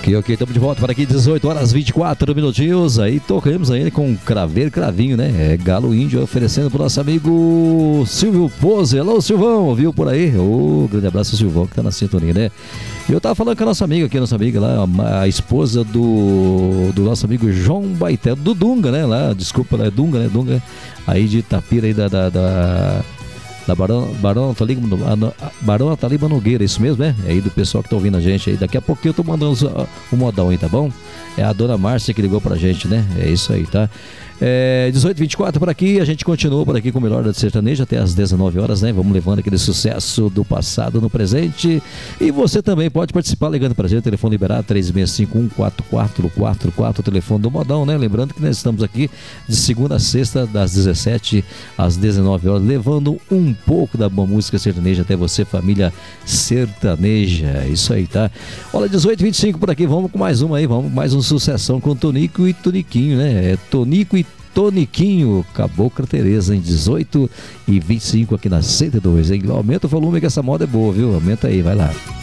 Ok, estamos de volta para aqui, 18 horas 24 minutinhos. Aí tocamos ainda com Cravinho, né? É Galo Índio oferecendo para o nosso amigo Silvio Pose. Alô, Silvão, viu por aí? Grande abraço, Silvão, que tá na sintonia, né? Eu tava falando com a nossa amiga aqui, lá, a esposa do nosso amigo João Baité, do Dunga, né? Lá, desculpa, é Dunga, né? Dunga, aí de Itapira, aí da Barão Taliba Nogueira, isso mesmo, né? É aí do pessoal que tá ouvindo a gente aí. Daqui a pouquinho eu tô mandando o modão aí, tá bom? É a dona Márcia que ligou pra gente, né? É isso aí, tá? 18h24 por aqui, a gente continua por aqui com o melhor da sertaneja até às 19 horas, né? Vamos levando aquele sucesso do passado no presente. E você também pode participar ligando pra gente, telefone liberado 3651-4444, o telefone do modão, né? Lembrando que nós estamos aqui de segunda a sexta, das 17 às 19 horas, levando um pouco da boa música sertaneja até você, família sertaneja. É isso aí, tá? Olha, 18h25 por aqui, vamos com mais uma aí, vamos mais uma sucessão com Tonico e Toniquinho, né? É Tonico e Toniquinho, Cabocla Tereza, em 18h25 aqui na 102, hein? Aumenta o volume que essa moda é boa, viu? Aumenta aí, vai lá.